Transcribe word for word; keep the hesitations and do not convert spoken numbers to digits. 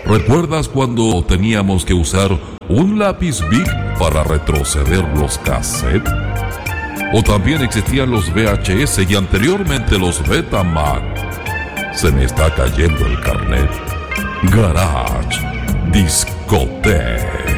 ¿Recuerdas cuando teníamos que usar un lápiz Bic para retroceder los cassettes? O también existían los V H S y anteriormente los Betamax. Se me está cayendo el carnet. Garage Discoteque.